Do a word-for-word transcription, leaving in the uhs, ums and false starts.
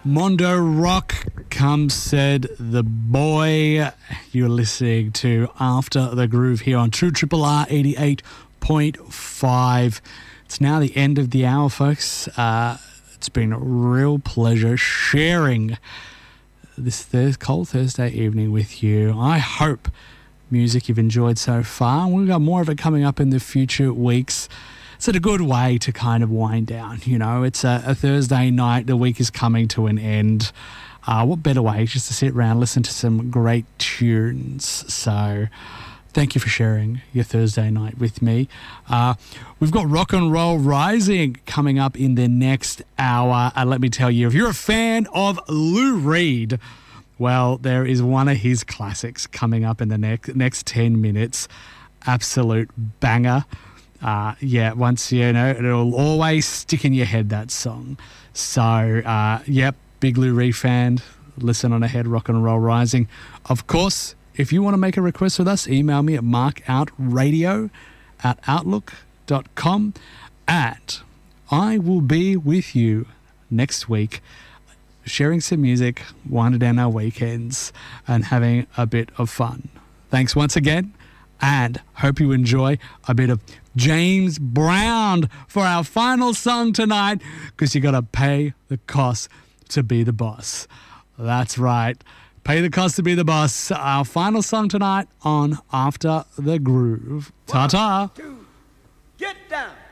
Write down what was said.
Mondo Rock, come said the boy. You're listening to After the Groove here on True Triple R eighty-eight point five. It's now the end of the hour, folks. Uh, it's been a real pleasure sharing this Thurs- cold Thursday evening with you. I hope music you've enjoyed so far. We've got more of it coming up in the future weeks. It's a good way to kind of wind down. You know, it's a, a Thursday night. The week is coming to an end. Uh, what better way just to sit around, listen to some great tunes. So thank you for sharing your Thursday night with me. Uh, we've got Rock and Roll Rising coming up in the next hour. And let me tell you, if you're a fan of Lou Reed, well, there is one of his classics coming up in the next next ten minutes. Absolute banger. Uh, yeah, once you know, it'll always stick in your head, that song. So, uh, yep, big Lou Reed fan. Listen on ahead, Rock and Roll Rising. Of course, if you want to make a request with us, email me at markoutradio at outlook dot com. And I will be with you next week, sharing some music, winding down our weekends, and having a bit of fun. Thanks once again, and hope you enjoy a bit of James Brown for our final song tonight, because you got to pay the cost to be the boss. That's right. Pay the cost to be the boss. Our final song tonight on After the Groove. Ta-ta. One, two, get down.